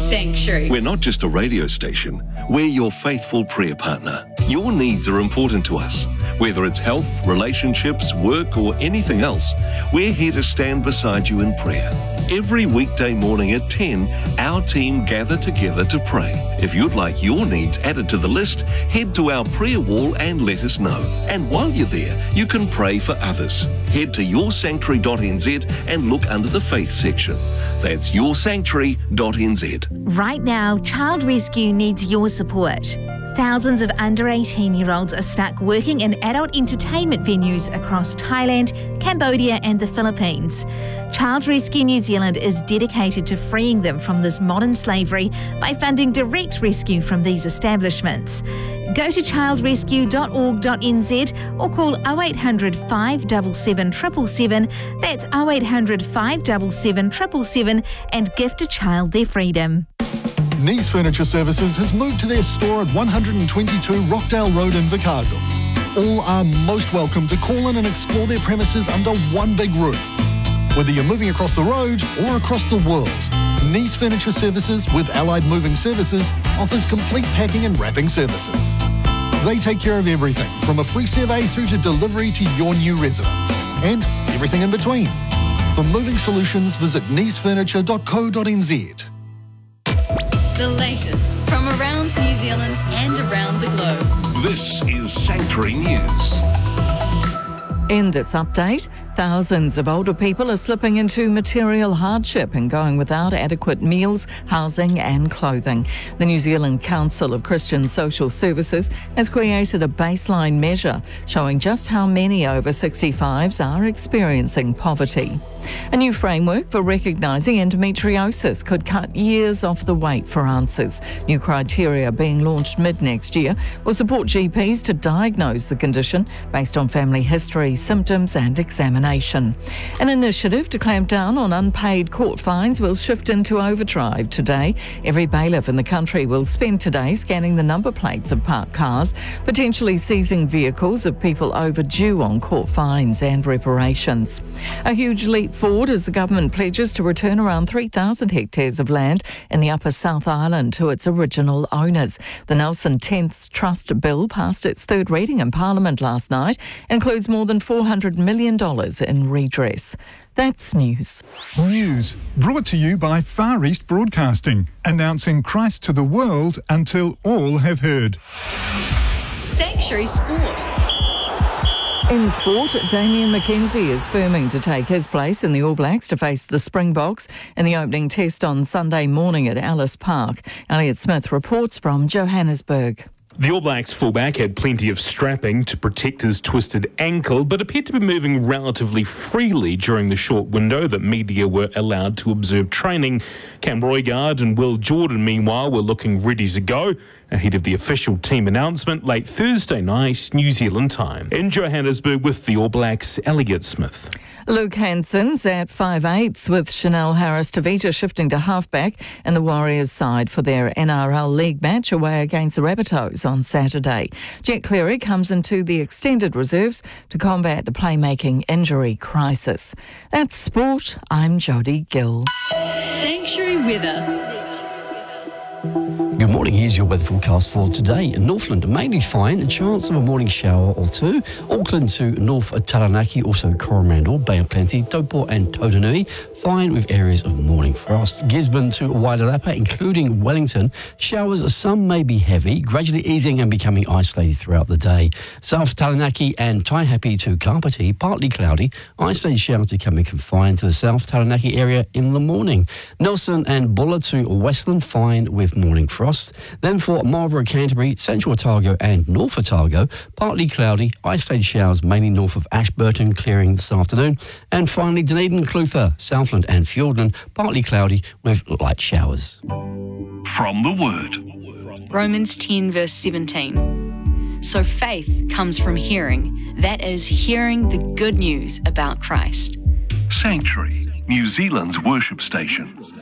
Sanctuary. We're not just a radio station, we're your faithful prayer partner. Your needs are important to us. Whether it's health, relationships, work or anything else, we're here to stand beside you in prayer. Every weekday morning at 10, our team gather together to pray. If you'd like your needs added to the list, head to our prayer wall and let us know. And while you're there, you can pray for others. Head to yoursanctuary.nz and look under the faith section. That's yoursanctuary.nz. Right now, Child Rescue needs your support. Thousands of under 18-year-olds are stuck working in adult entertainment venues across Thailand, Cambodia and the Philippines. Child Rescue New Zealand is dedicated to freeing them from this modern slavery by funding direct rescue from these establishments. Go to childrescue.org.nz or call 0800 577 777. That's 0800 577 777 and gift a child their freedom. Nice Furniture Services has moved to their store at 122 Rockdale Road in Invercargill. All are most welcome to call in and explore their premises under one big roof. Whether you're moving across the road or across the world, Nice Furniture Services with Allied Moving Services offers complete packing and wrapping services. They take care of everything from a free survey through to delivery to your new residence and everything in between. For moving solutions, visit nicefurniture.co.nz. The latest from around New Zealand and around the globe. This is Sanctuary News. In this update, thousands of older people are slipping into material hardship and going without adequate meals, housing and clothing. The New Zealand Council of Christian Social Services has created a baseline measure showing just how many over 65s are experiencing poverty. A new framework for recognising endometriosis could cut years off the wait for answers. New criteria being launched mid-next year will support GPs to diagnose the condition based on family history, symptoms and examination. An initiative to clamp down on unpaid court fines will shift into overdrive today. Every bailiff in the country will spend today scanning the number plates of parked cars, potentially seizing vehicles of people overdue on court fines and reparations. A huge leap forward as the government pledges to return around 3,000 hectares of land in the Upper South Island to its original owners. The Nelson 10th Trust Bill passed its third reading in Parliament last night, includes more than $400 million in redress. That's news. News brought to you by Far East Broadcasting, announcing Christ to the world until all have heard. Sanctuary Sport. In sport, Damien McKenzie is firming to take his place in the All Blacks to face the Springboks in the opening test on Sunday morning at Ellis Park. Elliot Smith reports from Johannesburg. The All Blacks fullback had plenty of strapping to protect his twisted ankle, but appeared to be moving relatively freely during the short window that media were allowed to observe training. Cam Roigard and Will Jordan, meanwhile, were looking ready to go ahead of the official team announcement late Thursday night, New Zealand time. In Johannesburg with the All Blacks, Elliot Smith. Luke Hansen's at 5/8 with Chanel Harris-Tavita shifting to halfback and the Warriors side for their NRL League match away against the Rabbitohs on Saturday. Jet Cleary comes into the extended reserves to combat the playmaking injury crisis. That's sport. I'm Jodie Gill. Sanctuary weather. Good morning, here's your weather forecast for today. In Northland, mainly fine, a chance of a morning shower or two. Auckland to North Taranaki, also Coromandel, Bay of Plenty, Taupo and Tauranga, fine with areas of morning frost. Gisborne to Wairarapa, including Wellington, showers, some may be heavy, gradually easing and becoming isolated throughout the day. South Taranaki and Taihape to Kapiti, partly cloudy, isolated showers becoming confined to the South Taranaki area in the morning. Nelson and Bulla to Westland, fine with morning frost. Then for Marlborough, Canterbury, Central Otago and North Otago, partly cloudy, isolated showers mainly north of Ashburton, clearing this afternoon. And finally, Dunedin, Clutha, Southland and Fiordland, partly cloudy with light showers. From the Word. Romans 10 verse 17. So faith comes from hearing. That is, hearing the good news about Christ. Sanctuary, New Zealand's worship station.